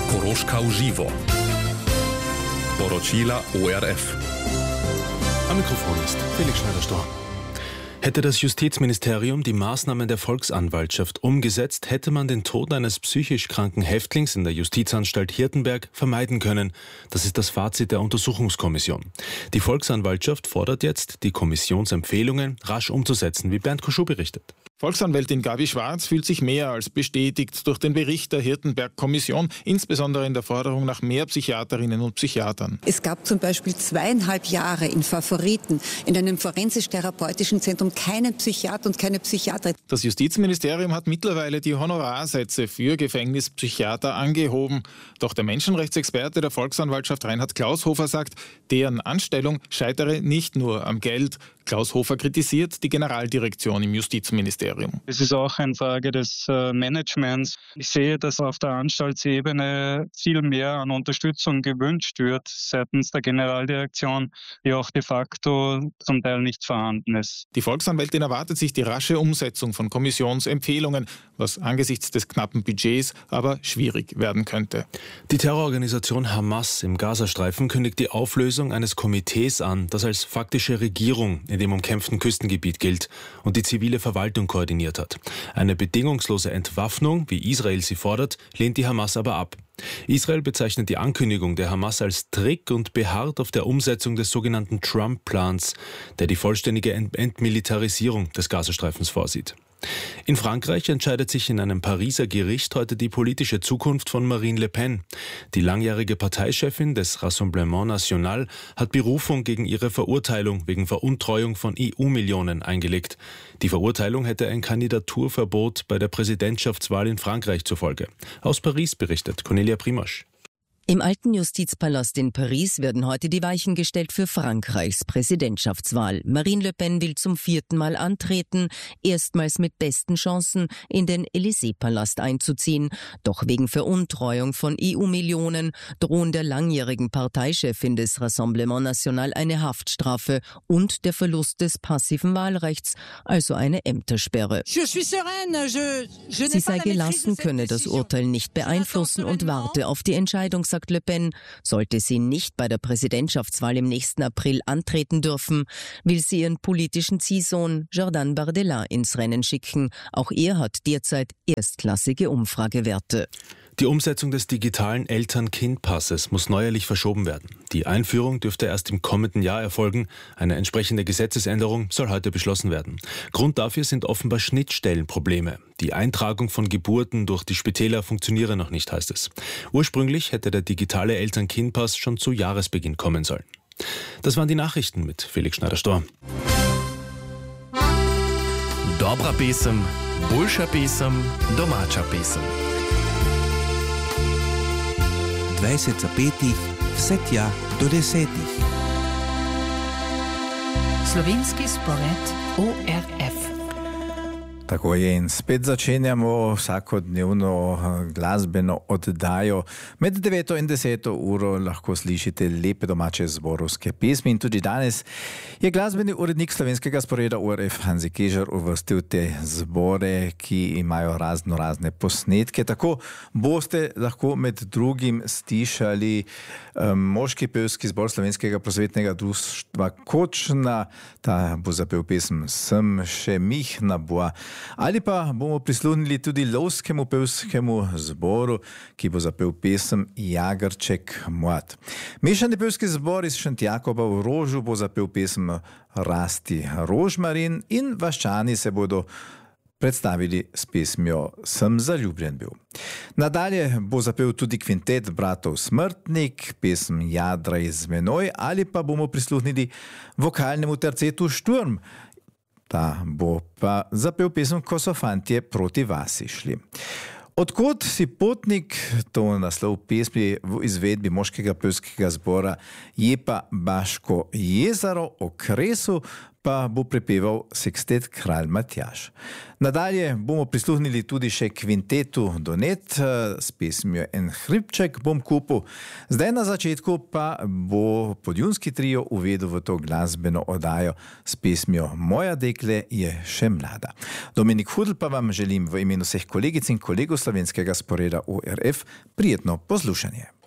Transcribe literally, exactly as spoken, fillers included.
Koroška v živo. Poročila O R F. Am Mikrofon ist Felix Schneider-Storr. Hätte das Justizministerium die Maßnahmen der Volksanwaltschaft umgesetzt, hätte man den Tod eines psychisch kranken Häftlings in der Justizanstalt Hirtenberg vermeiden können. Das ist das Fazit der Untersuchungskommission. Die Volksanwaltschaft fordert jetzt, die Kommissionsempfehlungen rasch umzusetzen, wie Bernd Koschuh berichtet. Volksanwältin Gabi Schwarz fühlt sich mehr als bestätigt durch den Bericht der Hirtenberg-Kommission, insbesondere in der Forderung nach mehr Psychiaterinnen und Psychiatern. Es gab zum Beispiel zweieinhalb Jahre in Favoriten, in einem forensisch-therapeutischen Zentrum, keinen Psychiater und keine Psychiaterin. Das Justizministerium hat mittlerweile die Honorarsätze für Gefängnispsychiater angehoben. Doch der Menschenrechtsexperte der Volksanwaltschaft Reinhard Klaushofer sagt, deren Anstellung scheitere nicht nur am Geld. Klaushofer kritisiert die Generaldirektion im Justizministerium. Es ist auch eine Frage des äh, Managements. Ich sehe, dass auf der Anstaltsebene viel mehr an Unterstützung gewünscht wird seitens der Generaldirektion, die auch de facto zum Teil nicht vorhanden ist. Die Volksanwältin erwartet sich die rasche Umsetzung von Kommissionsempfehlungen, was angesichts des knappen Budgets aber schwierig werden könnte. Die Terrororganisation Hamas im Gazastreifen kündigt die Auflösung eines Komitees an, das als faktische Regierung in dem umkämpften Küstengebiet gilt und die zivile Verwaltung koordiniert hat. Eine bedingungslose Entwaffnung, wie Israel sie fordert, lehnt die Hamas aber ab. Israel bezeichnet die Ankündigung der Hamas als Trick und beharrt auf der Umsetzung des sogenannten Trump-Plans, der die vollständige Entmilitarisierung des Gazastreifens vorsieht. In Frankreich entscheidet sich in einem Pariser Gericht heute die politische Zukunft von Marine Le Pen. Die langjährige Parteichefin des Rassemblement National hat Berufung gegen ihre Verurteilung wegen Veruntreuung von E U-Millionen eingelegt. Die Verurteilung hätte ein Kandidaturverbot bei der Präsidentschaftswahl in Frankreich zur Folge. Aus Paris berichtet Cornelia Primosch. Im alten Justizpalast in Paris werden heute die Weichen gestellt für Frankreichs Präsidentschaftswahl. Marine Le Pen will zum vierten Mal antreten, erstmals mit besten Chancen in den Élysée-Palast einzuziehen. Doch wegen Veruntreuung von E U-Millionen drohen der langjährigen Parteichefin des Rassemblement National eine Haftstrafe und der Verlust des passiven Wahlrechts, also eine Ämtersperre. Sie sei gelassen, könne das Urteil nicht beeinflussen und warte auf die Entscheidung, sagt Le Pen. Sollte sie nicht bei der Präsidentschaftswahl im nächsten April antreten dürfen, will sie ihren politischen Ziehsohn Jordan Bardella ins Rennen schicken. Auch er hat derzeit erstklassige Umfragewerte. Die Umsetzung des digitalen Eltern-Kind-Passes muss neuerlich verschoben werden. Die Einführung dürfte erst im kommenden Jahr erfolgen. Eine entsprechende Gesetzesänderung soll heute beschlossen werden. Grund dafür sind offenbar Schnittstellenprobleme. Die Eintragung von Geburten durch die Spitäler funktioniere noch nicht, heißt es. Ursprünglich hätte der digitale Eltern-Kind-Pass schon zu Jahresbeginn kommen sollen. Das waren die Nachrichten mit Felix Schneider-Storr. Dobra pesem, boljša pesem, domača pesem. dvajset za petih, vse tja do desetih. Slovenski spored O R F. Tako je in spet začenjamo vsakodnevno glasbeno oddajo. Med deveto in deseto uro lahko slišite lepe domače zborovske pesmi in tudi danes je glasbeni urednik slovenskega sporeda O R F Hanzi Kežar uvrstil te zbore, ki imajo razno razne posnetke. Tako boste lahko med drugim slišali um, moški pevski zbor Slovenskega prosvetnega društva Kočna, ta bo zapel pesem Sem še Mihna boa. Ali pa bomo prisluhnili tudi lovskemu pevskemu zboru, ki bo zapel pesem Jagrček mlad. Mešani pevski zbor iz Šentjakoba v Rožu bo zapel pesem Rasti rožmarin in vaščani se bodo predstavili s pesmijo Sem zaljubljen bil. Nadalje bo zapel tudi kvintet bratov Smrtnik, pesem Jadraj z menoj, ali pa bomo prisluhnili vokalnemu tercetu Šturm. Ta bo pa zapel pesem Ko so fantje proti vasi šli. Odkot si potnik, to naslov pesmi v izvedbi moškega pevskega zbora je pa Baško jezero o Kresu, pa bo prepeval sekstet Kralj Matjaž. Nadalje bomo prisluhnili tudi še kvintetu Donet s pesmijo En hribček bom kupil. Zdaj na začetku pa bo Podjunski trio uvedel v to glasbeno oddajo s pesmijo Moja dekle je še mlada. Dominik Hudl pa vam želim v imenu vseh kolegic in kolegov slovenskega sporeda O R F prijetno poslušanje.